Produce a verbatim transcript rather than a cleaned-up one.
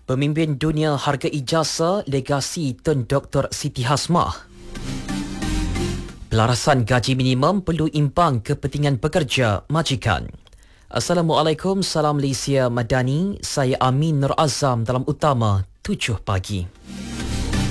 Pemimpin dunia harga ijazah legasi Tun Doktor Siti Hasmah. Pelarasan gaji minimum perlu imbang kepentingan pekerja majikan. Assalamualaikum, salam Malaysia Madani. Saya Amin Nur Azam dalam Utama tujuh pagi.